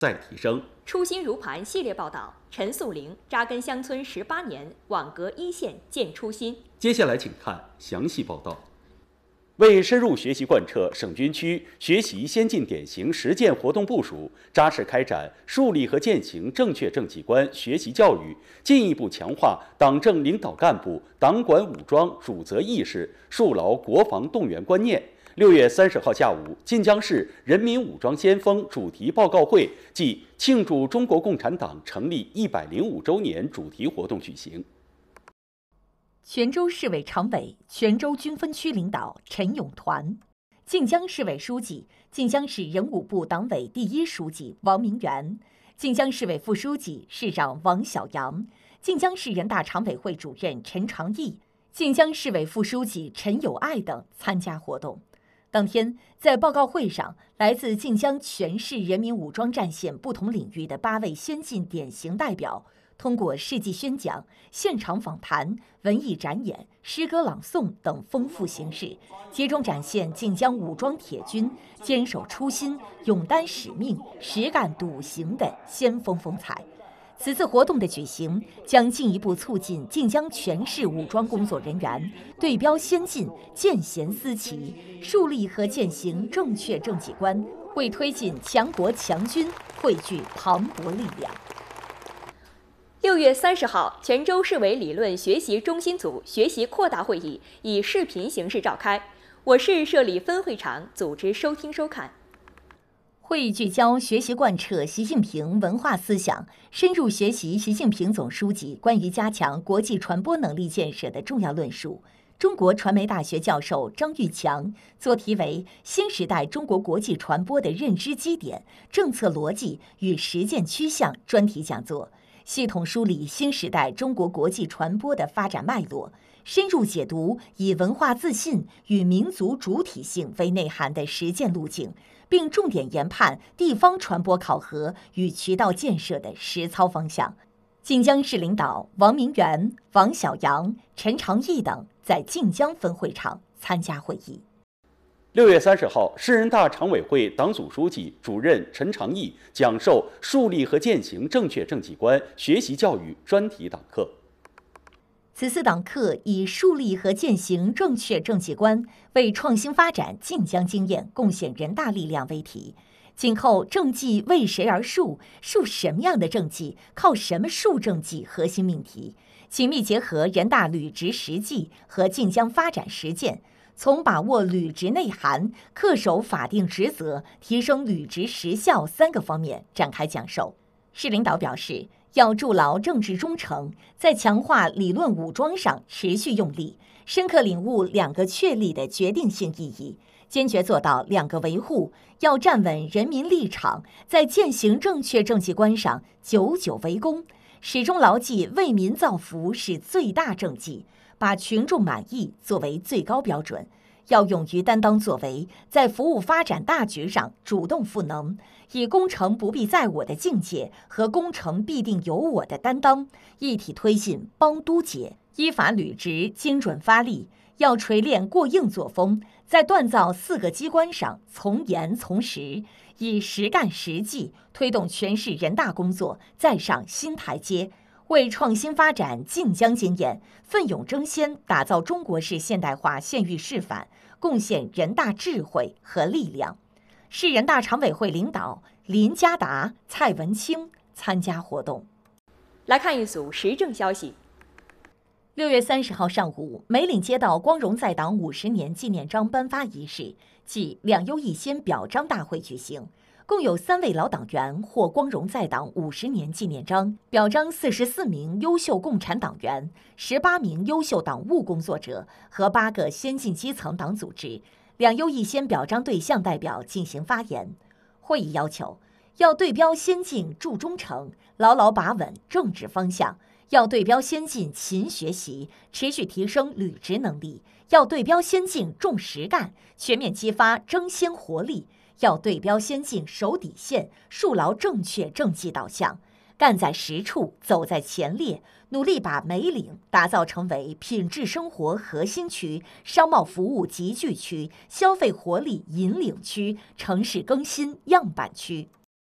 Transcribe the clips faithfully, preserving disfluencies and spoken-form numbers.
再提升。 初心如磐系列报道：陈素玲扎根乡村十八年，网格一线见初心。 接下来请看详细报道。为深入学习贯彻省军区学习先进典型实践活动部署，扎实开展树立和践行正确政绩观学习教育，进一步强化党政领导干部党管武装主责意识，树牢国防动员观念。六月三十号下午，晋江市人民武装先锋主题报告会暨庆祝中国共产党成立一百零五周年主题活动举行。 泉州市委常委、泉州军分区领导陈永团，晋江市委书记、晋江市人武部党委第一书记王明元，晋江市委副书记、市长王小阳，晋江市人大常委会主任陈长义，晋江市委副书记陈友爱等参加活动。当天，在报告会上，来自晋江全市人民武装战线不同领域的八位先进典型代表，通过事迹宣讲、现场访谈、文艺展演、诗歌朗诵等丰富形式，集中展现晋江武装铁军坚守初心、勇担使命、实干笃行的先锋风采。此次活动的举行，将进一步促进晋江全市武装工作人员对标先进、见贤思齐，树立和践行正确政绩观，为推进强国强军汇聚磅礴力量。 六月三十号，泉州市委理论学习中心组学习扩大会议以视频形式召开，我市设立分会场，组织收听收看。 会议聚焦学习贯彻习近平文化思想，深入学习习近平总书记关于加强国际传播能力建设的重要论述。中国传媒大学教授张玉强做题为《新时代中国国际传播的认知基点、政策逻辑与实践趋向》专题讲座，系统梳理新时代中国国际传播的发展脉络，深入解读以文化自信与民族主体性为内涵的实践路径，并重点研判地方传播考核与渠道建设的实操方向。晋江市领导王明元、王小阳、陈长义等在晋江分会场参加会议。 六月三十号，市人大常委会党组书记、主任陈长义讲授树立和践行正确政绩观学习教育专题党课。 此次党课以树立和践行正确政绩观，为创新发展晋江经验贡献人大力量为题。今后政绩为谁而树？树什么样的政绩？靠什么树政绩？核心命题紧密结合人大履职实际和晋江发展实践，从把握履职内涵、恪守法定职责、提升履职实效三个方面展开讲授。市领导表示，要筑牢政治忠诚，在强化理论武装上持续用力，深刻领悟两个确立的决定性意义，坚决做到两个维护，要站稳人民立场，在践行正确政绩观上久久为功，始终牢记为民造福是最大政绩，把群众满意作为最高标准。要勇于担当作为，在服务发展大局上主动赋能，以工程不必在我的境界和工程必定有我的担当，一体推进帮督解，依法履职，精准发力。要锤炼过硬作风，在锻造四个机关上从严从实，以实干实际推动全市人大工作再上新台阶，为创新发展晋江经验奋勇争先，打造中国式现代化县域示范，贡献人大智慧和力量。市人大常委会领导林家达、蔡文清参加活动。 来看一组时政消息。 六月三十号上午，梅岭街道光荣在党五十年纪念章颁发仪式暨两优一先表彰大会举行，共有三位老党员获光荣在党五十年纪念章，表彰四十四名优秀共产党员、十八名优秀党务工作者和八个先进基层党组织。两优一先表彰对象代表进行发言。会议要求，要对标先进助忠诚，牢牢把稳政治方向；要对标先进勤学习，持续提升履职能力；要对标先进重实干，全面激发争先活力；要对标先进守底线，树牢正确政绩导向，干在实处，走在前列，努力把梅岭打造成为品质生活核心区、商贸服务集聚区、消费活力引领区、城市更新样板区。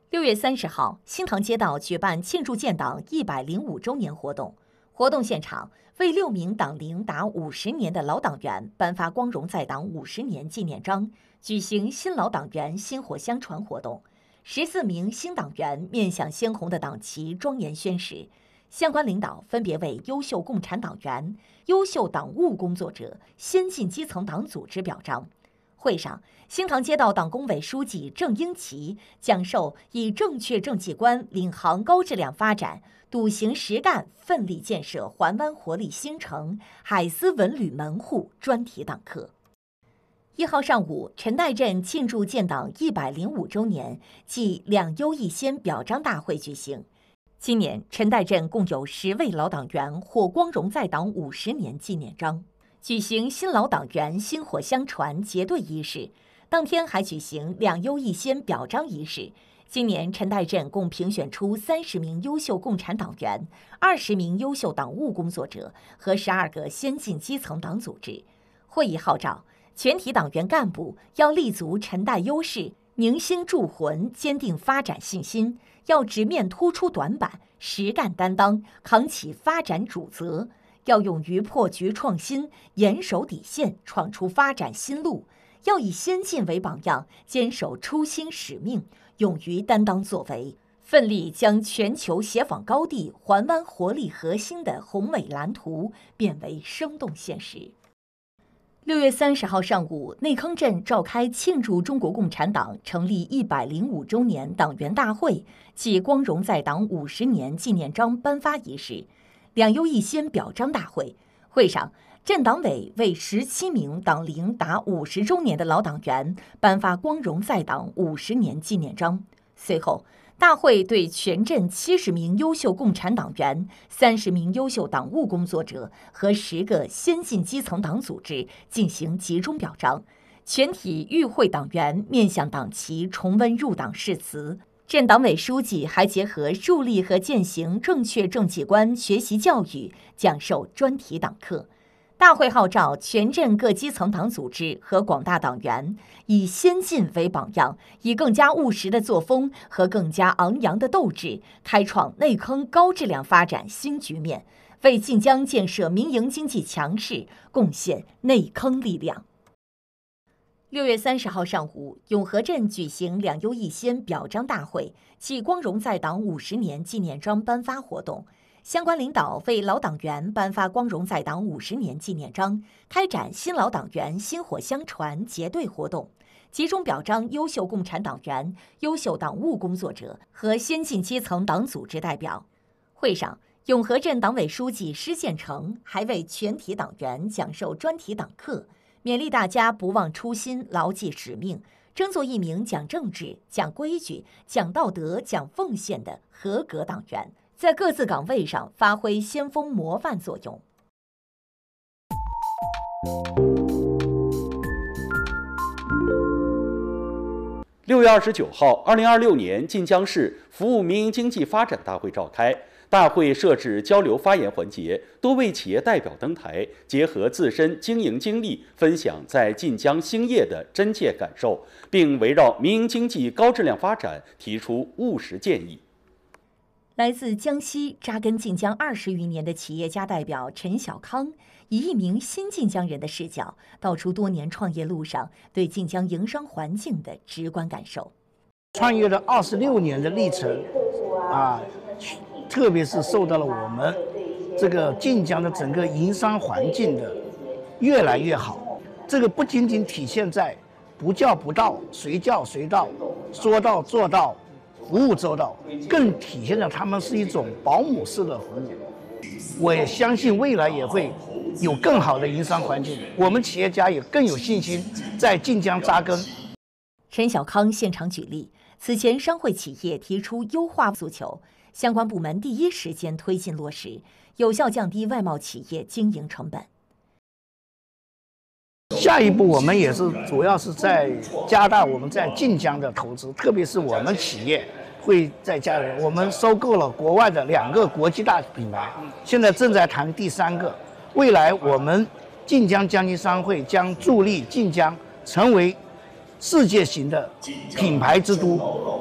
六月三十号，新塘街道举办庆祝建党一百零五周年活动。活动现场为六名党龄达五十年的老党员颁发光荣在党五十年纪念章，举行新老党员薪火相传活动。十四名新党员面向鲜红的党旗庄严宣誓，相关领导分别为优秀共产党员、优秀党务工作者、先进基层党组织表彰。会上，新塘街道党工委书记郑英奇讲授以正确政绩观领航高质量发展、笃行实干奋力建设环湾活力新城、海思文旅门户专题党课。一号上午，陈岱镇庆祝建党一百零五周年暨两优一先表彰大会举行。今年，陈岱镇共有十位老党员获光荣在党五十年纪念章。举行新老党员薪火相传结对仪式，当天还举行两优一先表彰仪式。今年陈岱镇共评选出三十名优秀共产党员、二十名优秀党务工作者和十二个先进基层党组织。会议号召全体党员干部要立足陈岱优势，凝心铸魂，坚定发展信心，要直面突出短板，实干担当，扛起发展主责。要勇于破局创新，严守底线，闯出发展新路；要以先进为榜样，坚守初心使命，勇于担当作为，奋力将全球协访高地、环湾活力核心的宏伟蓝图变为生动现实。六月三十号上午，内坑镇召开庆祝中国共产党成立一百零五周年党员大会暨光荣在党五十年纪念章颁发仪式。两优一先表彰大会，会上，镇党委为十七名党龄达五十周年的老党员颁发光荣在党五十年纪念章。随后，大会对全镇七十名优秀共产党员、三十名优秀党务工作者和十个先进基层党组织进行集中表彰。全体与会党员面向党旗重温入党誓词。镇党委书记还结合树立和践行正确政绩观学习教育，讲授专题党课。大会号召全镇各基层党组织和广大党员以先进为榜样，以更加务实的作风和更加昂扬的斗志，开创内坑高质量发展新局面，为晋江建设民营经济强势贡献内坑力量。六月三十号上午，永和镇举行两优一先表彰大会暨光荣在党五十年纪念章颁发活动。相关领导为老党员颁发光荣在党五十年纪念章，开展新老党员薪火相传结对活动，集中表彰优秀共产党员、优秀党务工作者和先进基层党组织代表。会上，永和镇党委书记施建成还为全体党员讲授专题党课，勉励大家不忘初心，牢记使命，争做一名讲政治、讲规矩、讲道德、讲奉献的合格党员，在各自岗位上发挥先锋模范作用。 六月二十九号，二零二六年晋江市服务民营经济发展大会召开。大会设置交流发言环节，多位企业代表登台，结合自身经营经历，分享在晋江兴业的真切感受，并围绕民营经济高质量发展提出务实建议。 来自江西扎根晋江二十余年的企业家代表陈小康，以一名新晋江人的视角，道出多年创业路上对晋江营商环境的直观感受。 创业了二十六年的历程，啊。特别是受到了我们这个晋江的整个营商环境的越来越好，这个不仅仅体现在不叫不到、随叫随到、说到做到、服务周到，更体现了他们是一种保姆式的服务。我也相信未来也会有更好的营商环境，我们企业家也更有信心在晋江扎根。 陈小康现场举例，此前商会企业提出优化诉求，相关部门第一时间推进落实，有效降低外贸企业经营成本。 下一步我们也是主要是在加大我们在晋江的投资，特别是我们企业会在加人，我们收购了国外的两个国际大品牌，现在正在谈第三个。未来我们晋江江津商会将助力晋江成为世界型的品牌之都。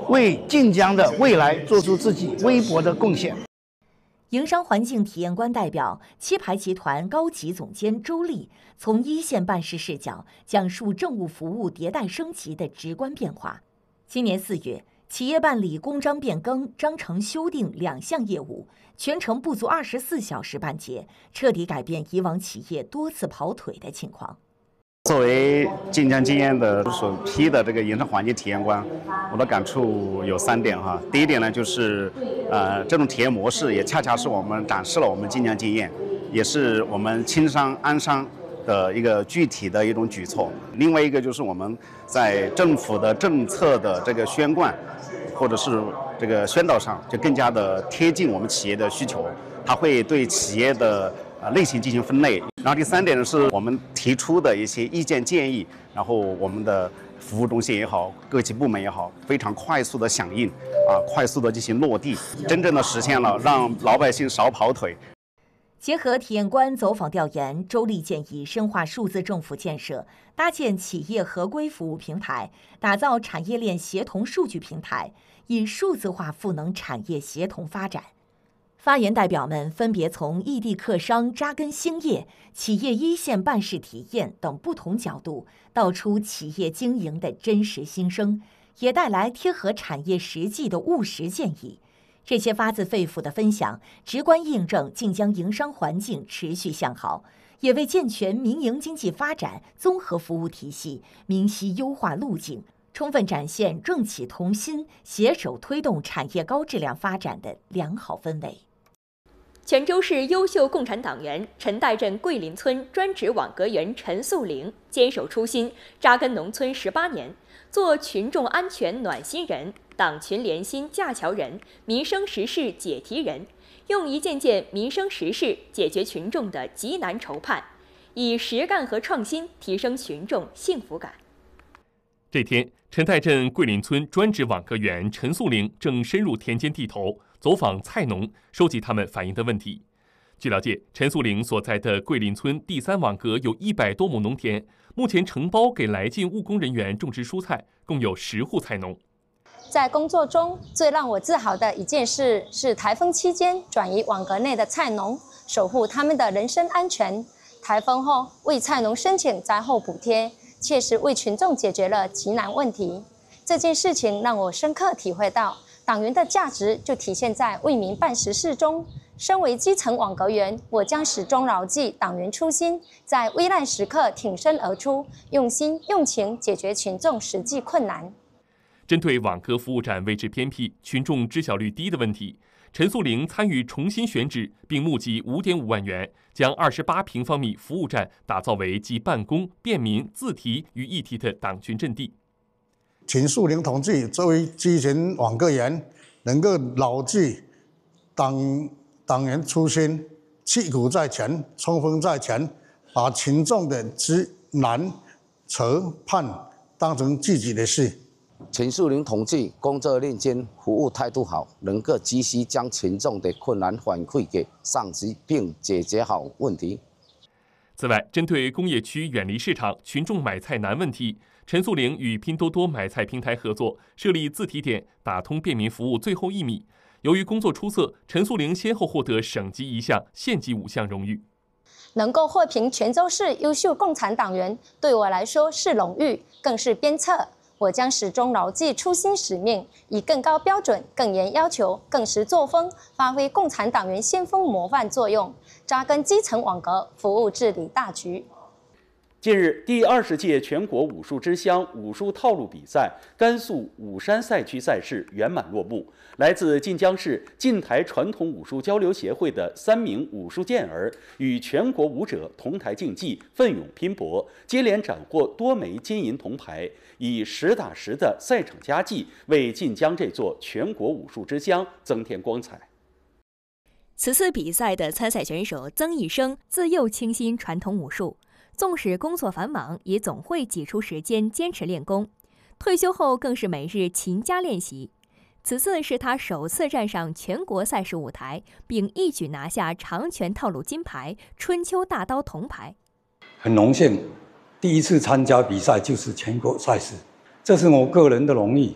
为晋江的未来做出自己微薄的贡献。 营商环境体验官代表七牌集团高级总监周丽从一线办事视角讲述政务服务迭代升级的直观变化。今年四月，企业办理公章变更、章程修订两项业务，全程不足二十四小时办结，彻底改变以往企业多次跑腿的情况。 作为晋江经验的首批的这个营商环境体验官，我的感触有三点哈。第一点呢，就是呃这种体验模式也恰恰是我们展示了我们晋江经验，也是我们轻商安商的一个具体的一种举措。另外一个就是我们在政府的政策的这个宣贯或者是这个宣导上，就更加的贴近我们企业的需求，它会对企业的呃类型进行分类。然后第三点呢，是我们提出的一些意见建议，然后我们的服务中心也好，各级部门也好，非常快速的响应，啊，快速的进行落地，真正的实现了让老百姓少跑腿。 结合体验官走访调研，周丽建议深化数字政府建设，搭建企业合规服务平台，打造产业链协同数据平台，以数字化赋能产业协同发展。发言代表们分别从异地客商扎根兴业、企业一线办事体验等不同角度，道出企业经营的真实心声，也带来贴合产业实际的务实建议。这些发自肺腑的分享，直观印证晋江营商环境持续向好，也为健全民营经济发展综合服务体系明晰优化路径，充分展现政企同心、携手推动产业高质量发展的良好氛围。 泉州市优秀共产党员陈岱镇桂林村专职网格员陈素玲坚守初心，扎根农村十八年，做群众安全暖心人、党群联心架桥人、民生时事解题人，用一件件民生实事解决群众的急难愁盼，以实干和创新提升群众幸福感。 这天，陈岱镇桂林村专职网格员陈素玲正深入田间地头，走访菜农，收集他们反映的问题。据了解，陈素玲所在的桂林村第三网格有一百多亩农田，目前承包给来晋务工人员种植蔬菜，共有十户菜农。 在工作中，最让我自豪的一件事是台风期间转移网格内的菜农，守护他们的人身安全。台风后为菜农申请灾后补贴，切实为群众解决了急难问题。这件事情让我深刻体会到，党员的价值就体现在为民办实事中。身为基层网格员，我将始终牢记党员初心，在危难时刻挺身而出，用心用情解决群众实际困难。 针对网格服务站位置偏僻、群众知晓率低的问题，陈素玲参与重新选址，并募集 五点五万元，将二十八平方米服务站打造为集办公、便民、自提于一体的党群阵地。 陈素玲同志作为基层网格员，能够牢记党党员初心，气骨在前，冲锋在前，把群众的急难愁盼当成自己的事。 陈素玲同志工作认真，服务态度好，能够及时将群众的困难反馈给上级，并解决好问题。 此外，针对工业区远离市场、群众买菜难问题，陈素玲与拼多多买菜平台合作，设立自提点，打通便民服务最后一米。由于工作出色，陈素玲先后获得省级一项、县级五项荣誉。 能够获评泉州市优秀共产党员，对我来说是荣誉，更是鞭策。我将始终牢记初心使命，以更高标准、更严要求、更实作风，发挥共产党员先锋模范作用，扎根基层网格，服务治理大局。 近日，第二十届全国武术之乡武术套路比赛甘肃武山赛区赛事圆满落幕。来自晋江市晋台传统武术交流协会的三名武术健儿与全国武者同台竞技，奋勇拼搏，接连斩获多枚金银铜牌，以实打实的赛场佳绩为晋江这座全国武术之乡增添光彩。 此次比赛的参赛选手曾义生自幼倾心传统武术，纵使工作繁忙，也总会挤出时间坚持练功。退休后更是每日勤加练习。此次是他首次站上全国赛事舞台，并一举拿下长拳套路金牌、春秋大刀铜牌。 很荣幸，第一次参加比赛就是全国赛事，这是我个人的荣誉，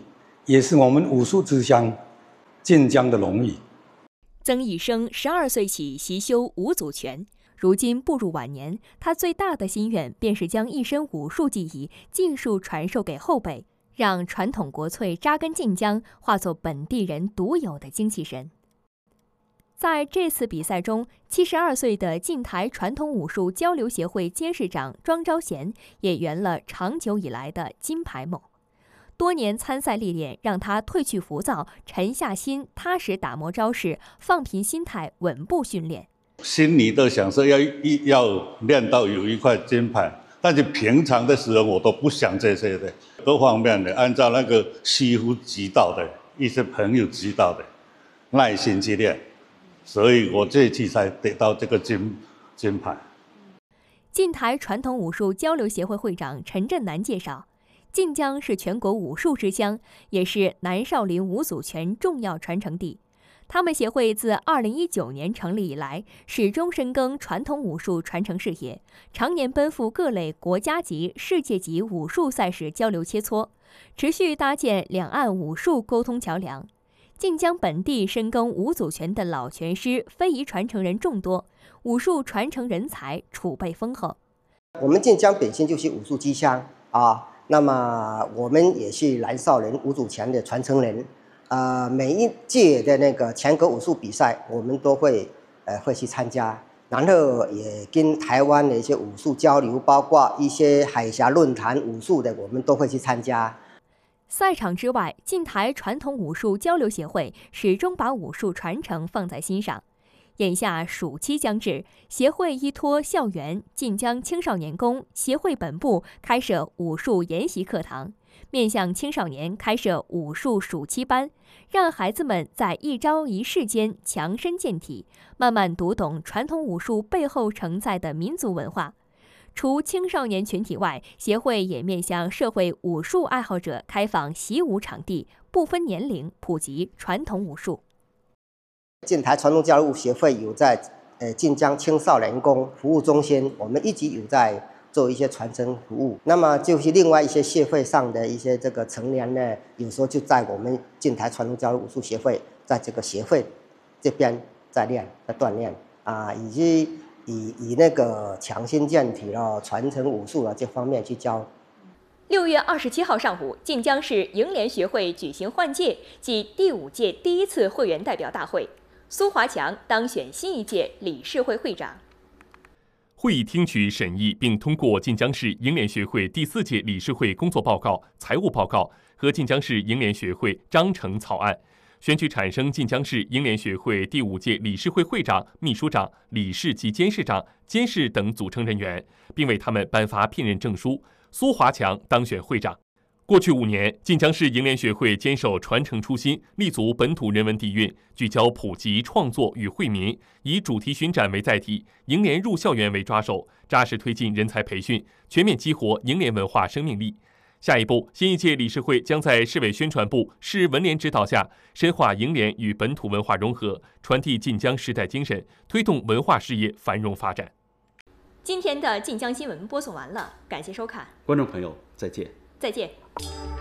也是我们武术之乡晋江的荣誉。 曾义生十二岁起习修五祖拳，如今步入晚年，他最大的心愿便是将一身武术技艺尽数传授给后辈，让传统国粹扎根晋江，化作本地人独有的精气神。在这次比赛中，七十二岁的晋台传统武术交流协会监事长庄昭贤也圆了长久以来的金牌梦。多年参赛历练让他褪去浮躁，沉下心，踏实打磨招式，放平心态，稳步训练。 心里都想说要一要练到有一块金牌，但是平常的时候我都不想这些的，各方面的按照那个师傅指导的，一些朋友指导的，耐心去练，所以我这次才得到这个金金牌。 晋台传统武术交流协会会长陈振南介绍，晋江是全国武术之乡，也是南少林五祖拳重要传承地。他们协会自二零一九年成立以来，始终深耕传统武术传承事业，常年奔赴各类国家级、世界级武术赛事交流切磋，持续搭建两岸武术沟通桥梁。晋江本地深耕五祖拳的老拳师、非遗传承人众多，武术传承人才储备丰厚。 我们晋江本身就是武术之乡啊。那么我们也是南少林五祖拳的传承人，呃，每一届的那个全国武术比赛，我们都会呃会去参加，然后也跟台湾的一些武术交流，包括一些海峡论坛武术的，我们都会去参加。 赛场之外，晋台传统武术交流协会始终把武术传承放在心上。眼下暑期将至，协会依托校园晋江青少年宫协会本部开设武术研习课堂，面向青少年开设武术暑期班，让孩子们在一招一式间强身健体，慢慢读懂传统武术背后承载的民族文化。除青少年群体外，协会也面向社会武术爱好者开放习武场地，不分年龄普及传统武术。 晋台传统交流协会有在呃晋江青少年宫服务中心，我们一直有在做一些传承服务。那么就是另外一些协会上的一些这个成员呢，有时候就在我们晋台传统交流武术协会，在这个协会这边在练、在锻炼啊，以及以以那个强身健体了、传承武术了这方面去教。 六月二十七号上午，晋江市营联学会举行换届暨第五届第一次会员代表大会。苏华强当选新一届理事会会长。 会议听取审议并通过晋江市营联学会第四届理事会工作报告、财务报告和晋江市营联学会章程草案，选举产生晋江市营联学会第五届理事会会长、秘书长、理事及监事长、监事等组成人员，并为他们颁发聘任证书。苏华强当选会长。过去五年，晋江市营联学会坚守传承初心，立足本土人文底蕴，聚焦普及创作与惠民，以主题巡展为载体，营联入校园为抓手，扎实推进人才培训，全面激活营联文化生命力。下一步，新一届理事会将在市委宣传部、市文联指导下，深化营联与本土文化融合，传递晋江时代精神，推动文化事业繁荣发展。 今天的晋江新闻播送完了，感谢收看， 观众朋友再见。 再见。